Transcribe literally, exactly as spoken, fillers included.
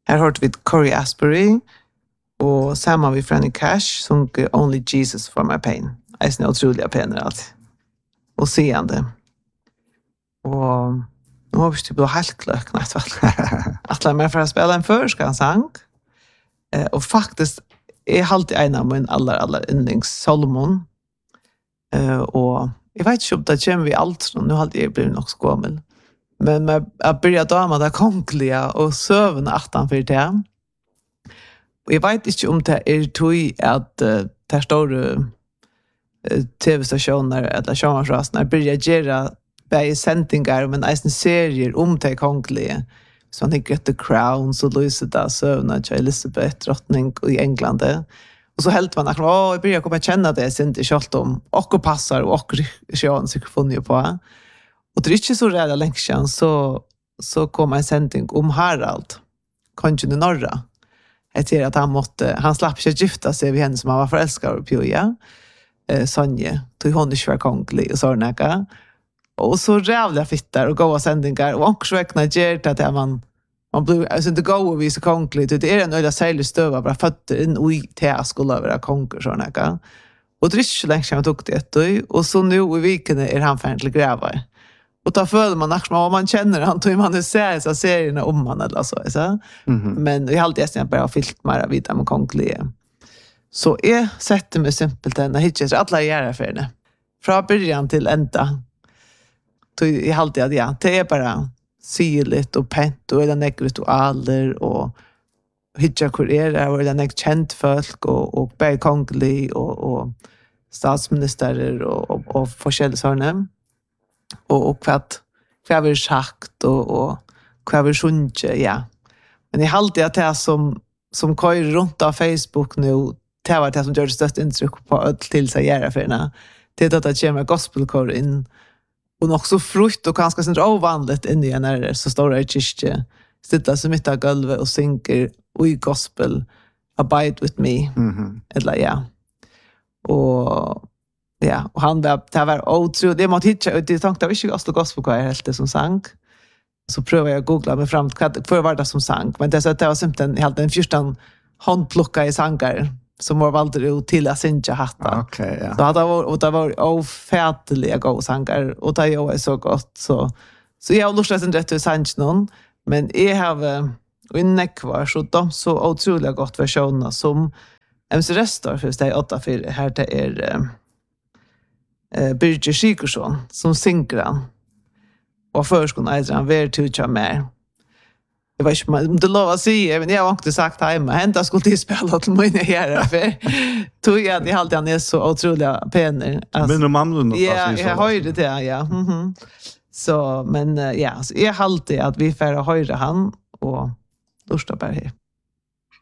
Här hörde vi Corey Asbury och samma vi Franny Cash som Only Jesus for my pain. Jag är otroliga penor allt. Och seende. Och nu har vi typ då helt klöknat. Att lära mig för att spela en förskansang. Eh, och faktiskt är alltid en av min allra, allra yndlings Solomon. Eh, och jag vet inte om det kommer vi allt. Nu har jag blivit nog skåmel. Men jag började dama det kongliga och sövna attan för det. Och jag vet inte om det är tog att uh, det står uh, tv-stationer eller sjömansrasnar börjar göra bäge sändningar men en serier om det kongliga. Så han tänker The Crown så lyser det sövna till Elizabeth drottning i England. Och så helt man att åh, jag börjar komma känna det sen i kjolt om och passar och sjön sig funny på. Och det är inte så rädda länge sedan så, så kom en sändning om Harald, kongen i norra. Jag ser att han måtte, han slapp sig gifta sig vid henne som han var förälskad på, ja. Eh, Sonja, tog hon inte var konglig och sådana. Och så rävliga fittar och goda sändningar. Och också räkna gert att man, man blir, alltså inte gå och visa konglig. Det är en öjda särskilt stöva, bara fötter in och i te skulle vara konger och sådana. Och det är inte så länge sedan jag tog det. Och så nu i viken är han färdig grävar. Och då följer man också om man känner han tror man ser så serierna om man eller så så. Mm-hmm. Men jag har alltid nästan bara filmat mera vidare med kongliga. Så jag sätter mig simpelt den hitches alla göra för det. Från början till ända. Så jag har alltid att ja, det är bara syrligt och pent och det är ritualer och hitcha kurera och det är känt folk och och bä kongli och och statsminister och och, och forskjellige sådana. Och och kvart kvar sagt och och kvar sjunche ja. Men i halt det att som som kör runt av Facebook nu det var det som gör det största intryck på öll till sig göra för henne. Det är att det kommer gospelkör in och också frukt och ganska sånt ovanligt in i en där så står det i kyrkje sitter så mitt av golvet och synker i gospel abide with me. Mm-hmm. Eller ja. Och ja, och han var det var otroligt det måste hitta det tänkte jag inte gospel gospel kvar helt det som sang. Så prövar jag googla mig fram för vad det som sang, men det så att det var simpelthen helt den första handplocka i sånger som var valt ut till att synja hatta. Okej, okay, ja. Så hade var och det var ofärdiga goda sånger och det är så gott så så jag har lustat sen rätt till sång någon, men jag har inne kvar så de så otroligt gott versioner som M C Restor för det åtta för här det är eh Birger Sigurdsson som synger han. Och förskon är han ver to cha mer. Jag vet inte om det lovar sig, men jag har inte sagt hemma. Hända skulle till spela till mina herrar för tog jag det alltid han är så otroliga penor. Men de andra ja, jag hörde det ja. Mhm. Så men ja, så är alltid att vi får höra han och lusta på det.